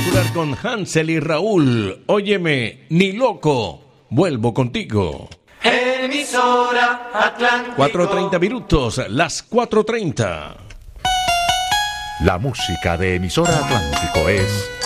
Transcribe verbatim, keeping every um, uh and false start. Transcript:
Con Hansel y Raúl, óyeme, ni loco, vuelvo contigo. Emisora Atlántico. cuatro treinta minutos, las cuatro treinta. La música de Emisora Atlántico es